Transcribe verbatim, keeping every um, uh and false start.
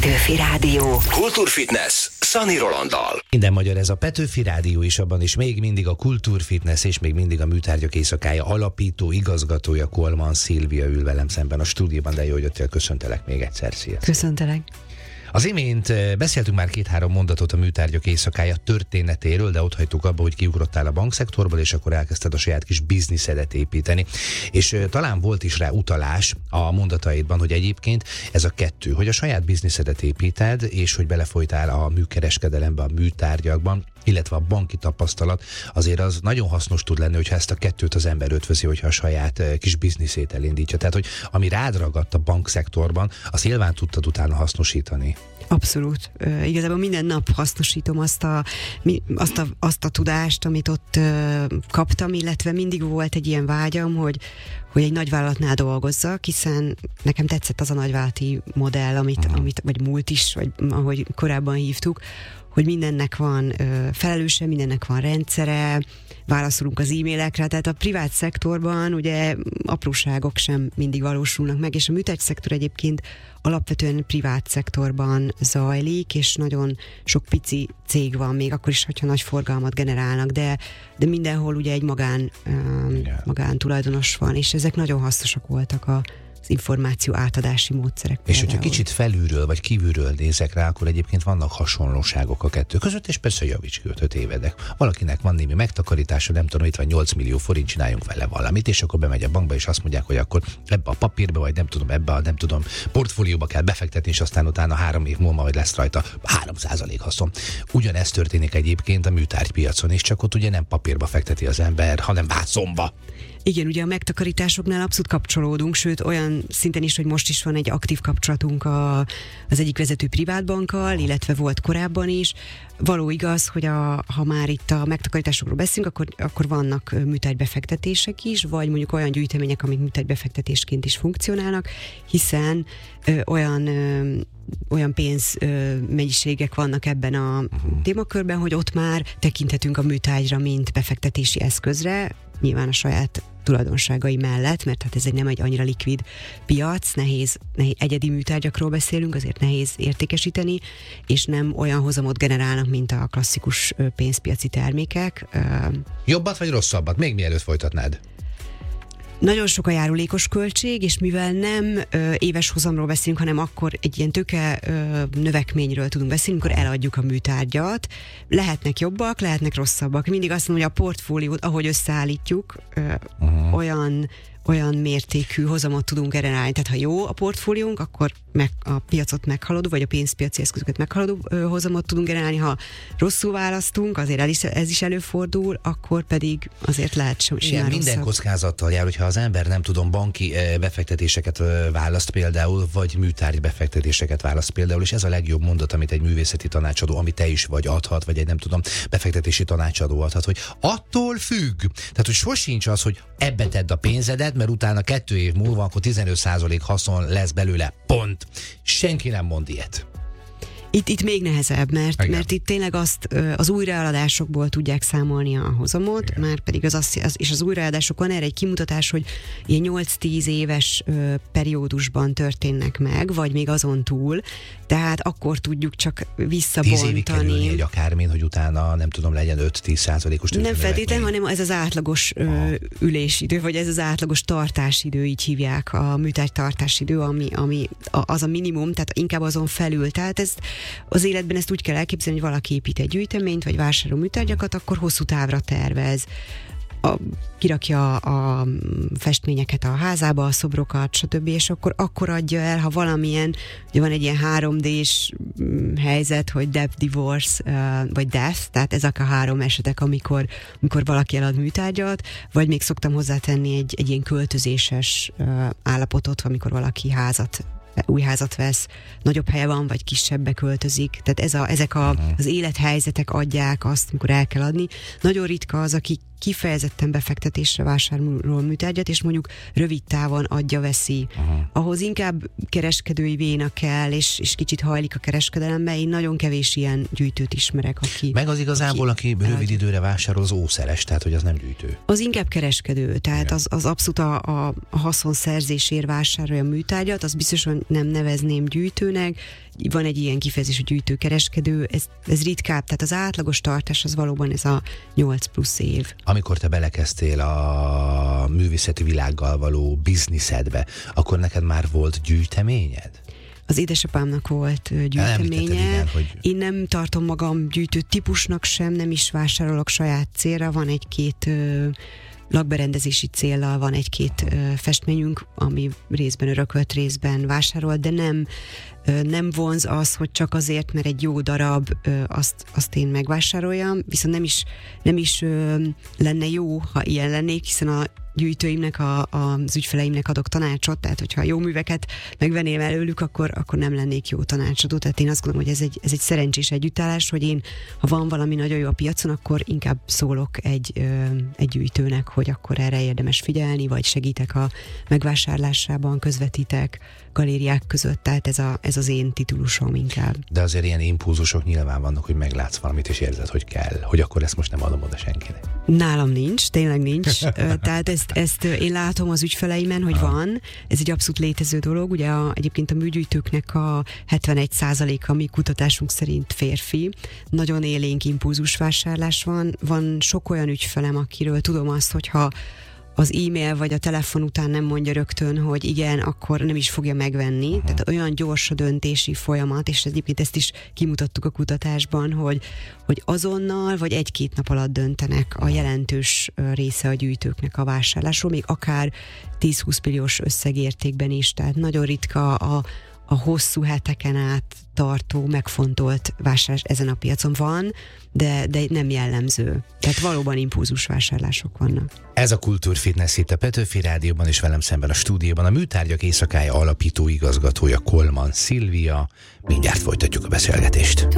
Petőfi Rádió. Kultúrfitness Szani Rolanddal. Minden magyar, ez a Petőfi Rádió is, abban is még mindig a Kultúrfitness és még mindig a Műtárgyak Éjszakája alapító igazgatója Kolman Szilvia ül velem szemben a stúdióban, de jó, hogy jöttél, köszöntelek még egyszer, szia. Köszöntelek. Az imént beszéltünk már két-három mondatot a Műtárgyak Éjszakája történetéről, de ott hagytuk abba, hogy kiugrottál a bankszektorból, és akkor elkezdted a saját kis bizniszedet építeni. És talán volt is rá utalás a mondataidban, hogy egyébként ez a kettő, hogy a saját bizniszedet építed, és hogy belefolytál a műkereskedelembe, a műtárgyakban, illetve a banki tapasztalat, azért az nagyon hasznos tud lenni, hogyha ezt a kettőt az ember ötvözi, hogyha a saját kis bizniszét elindítja. Tehát, hogy ami rád ragadt a bankszektorban, azt nyilván tudtad utána hasznosítani. Abszolút. Uh, igazából minden nap hasznosítom azt a, mi, azt a, azt a tudást, amit ott uh, kaptam, illetve mindig volt egy ilyen vágyam, hogy, hogy egy nagyvállalatnál dolgozzak, hiszen nekem tetszett az a nagyvállalati modell, amit, uh-huh. amit, vagy múlt is, vagy ahogy korábban hívtuk, hogy mindennek van ö, felelőse, mindennek van rendszere, válaszolunk az e-mailekre, tehát a privát szektorban ugye apróságok sem mindig valósulnak meg, és a műtárgy szektor egyébként alapvetően privát szektorban zajlik, és nagyon sok pici cég van, még akkor is, hogyha nagy forgalmat generálnak, de, de mindenhol ugye egy magán, ö, magán tulajdonos van, és ezek nagyon hasznosak voltak a információ átadási módszerek. És hogyha kicsit felülről vagy kívülről nézek rá, akkor egyébként vannak hasonlóságok a kettő között, és persze javíts ki ötöt évedek. Valakinek van némi megtakarítása, nem tudom, itt van nyolc millió forint, csináljunk vele valamit, és akkor bemegy a bankba, és azt mondják, hogy akkor ebbe a papírba, vagy nem tudom, ebbe a nem tudom, portfólióba kell befektetni, és aztán utána három év múlva majd lesz rajta három százalék haszon. Ugyanezt történik egyébként a műtárgypiacon, és csak ott ugye nem papírba fekteti az ember, hanem vászonba. Igen, ugye a megtakarításoknál abszolút kapcsolódunk, sőt olyan szinten is, hogy most is van egy aktív kapcsolatunk a, az egyik vezető privátbankkal, illetve volt korábban is. Való igaz, hogy a, ha már itt a megtakarításokról beszélünk, akkor, akkor vannak műtárgybefektetések is, vagy mondjuk olyan gyűjtemények, amik műtárgybefektetésként is funkcionálnak, hiszen ö, olyan ö, olyan pénzmennyiségek vannak ebben a uh-huh. témakörben, hogy ott már tekinthetünk a műtárgyra, mint befektetési eszközre, nyilván a saját tulajdonságai mellett, mert hát ez egy nem egy annyira likvid piac, nehéz, nehéz egyedi műtárgyakról beszélünk, azért nehéz értékesíteni, és nem olyan hozamot generálnak, mint a klasszikus pénzpiaci termékek. Jobbat vagy rosszabbat? Még mielőtt folytatnád? Nagyon sok a járulékos költség, és mivel nem ö, éves hozamról beszélünk, hanem akkor egy ilyen tőke ö, növekményről tudunk beszélni, amikor eladjuk a műtárgyat. Lehetnek jobbak, lehetnek rosszabbak. Mindig azt mondom, hogy a portfóliót, ahogy összeállítjuk, ö, uh-huh. olyan olyan mértékű hozamot tudunk generálni. Tehát ha jó a portfóliónk, akkor meg a piacot meghaladó, vagy a pénzpiaci eszközöket meghaladó ö, hozamot tudunk generálni. Ha rosszul választunk, azért ez is, ez is előfordul, akkor pedig azért lehet sem Igen, minden rosszabb. Kockázattal jár, hogyha az ember nem tudom, banki befektetéseket választ például, vagy műtárgy befektetéseket választ például, és ez a legjobb mondat, amit egy művészeti tanácsadó, amit te is vagy adhat, vagy egy nem tudom, befektetési tanácsadó adhat, hogy attól függ. Tehát, hogy sosincs az, hogy ebbe tedd a pénzedet, mert utána kettő év múlva akkor tizenöt százalék haszon lesz belőle. Pont. Senki nem mond ilyet. Itt, itt még nehezebb, mert, mert itt tényleg azt az újraeladásokból tudják számolni a hozamot, igen. Már pedig az, az, az és az újraeladások van erre egy kimutatás, hogy ilyen nyolc-tíz éves ö, periódusban történnek meg, vagy még azon túl, tehát akkor tudjuk csak visszabontani. Tíz évig kerülni egy akármin, hogy utána nem tudom, legyen öt-tíz százalékos Nem feltétlenül, hanem ez az átlagos ö, ülésidő, vagy ez az átlagos tartásidő, így hívják, a műtárgy tartásidő, ami, ami az a minimum, tehát inkább azon felül. Tehát ez az életben ezt úgy kell elképzelni, hogy valaki épít egy gyűjteményt, vagy vásárol műtárgyakat, akkor hosszú távra tervez. A, kirakja a festményeket a házába, a szobrokat, stb. És akkor, akkor adja el, ha valamilyen, ugye van egy ilyen három dés helyzet, hogy debt, divorce, uh, vagy death, tehát ezek a három esetek, amikor, amikor valaki elad műtárgyat, vagy még szoktam hozzátenni egy, egy ilyen költözéses uh, állapotot, amikor valaki házat új házat vesz, nagyobb helye van, vagy kisebbbe költözik. Tehát ez a, ezek a, az élethelyzetek adják azt, amikor el kell adni. Nagyon ritka az, aki kifejezetten befektetésre vásárol műtárgyat, és mondjuk rövid távon adja, veszi. Aha. Ahhoz inkább kereskedői véna kell, és, és kicsit hajlik a kereskedelembe. Én nagyon kevés ilyen gyűjtőt ismerek, aki... Meg az igazából, aki, aki rövid időre vásárol, az ószeres, tehát hogy az nem gyűjtő. Az inkább kereskedő, tehát az, az abszolút a, a, a haszonszerzésért vásárolja a műtárgyat, az biztosan nem nevezném gyűjtőnek. Van egy ilyen kifejezés, hogy gyűjtő-kereskedő, ez, ez ritkább, tehát az átlagos tartás az valóban ez a nyolc plusz év. Amikor te belekezdtél a művészeti világgal való bizniszedbe, akkor neked már volt gyűjteményed? Az édesapámnak volt gyűjteménye. Igen, hogy... Én nem tartom magam gyűjtő típusnak sem, nem is vásárolok saját célra, van egy-két ö, lakberendezési céllal, van egy-két ö, festményünk, ami részben örökölt, részben vásárolt, de nem ö, nem vonz az, hogy csak azért, mert egy jó darab, ö, azt, azt én megvásároljam, viszont nem is, nem is ö, lenne jó, ha ilyen lennék, hiszen a gyűjtőimnek, a, a, az ügyfeleimnek adok tanácsot, tehát hogyha jó műveket megvenném előlük, akkor, akkor nem lennék jó tanácsadó. Tehát én azt gondolom, hogy ez egy, ez egy szerencsés együttállás, hogy én, ha van valami nagyon jó a piacon, akkor inkább szólok egy, ö, egy gyűjtőnek, hogy akkor erre érdemes figyelni, vagy segítek a megvásárlásában, közvetítek galériák között, tehát ez, a, ez az én titulusom inkább. De azért ilyen impulzusok nyilván vannak, hogy meglátsz valamit, és érzed, hogy kell, hogy akkor ezt most nem adom oda senkinek. Nálam nincs, tényleg nincs. Tehát ezt, ezt én látom az ügyfeleimen, hogy ha. van. Ez egy abszolút létező dolog. Ugye a, egyébként a műgyűjtőknek a hetvenegy százaléka, mi kutatásunk szerint férfi. Nagyon élénk impulzusvásárlás van. Van sok olyan ügyfelem, akiről tudom azt, hogyha az e-mail vagy a telefon után nem mondja rögtön, hogy igen, akkor nem is fogja megvenni. Uh-huh. Tehát olyan gyors a döntési folyamat, és egyébként ezt is kimutattuk a kutatásban, hogy, hogy azonnal vagy egy-két nap alatt döntenek a jelentős része a gyűjtőknek a vásárlásról, még akár tíz-húsz milliós összegértékben is. Tehát nagyon ritka a, a hosszú heteken át tartó, megfontolt vásárlás ezen a piacon van, de, de nem jellemző. Tehát valóban impulzus vásárlások vannak. Ez a Kultúrfitness itt a Petőfi Rádióban, és velem szemben a stúdióban a Műtárgyak Éjszakája alapító igazgatója, Kolman Szilvia. Mindjárt folytatjuk a beszélgetést.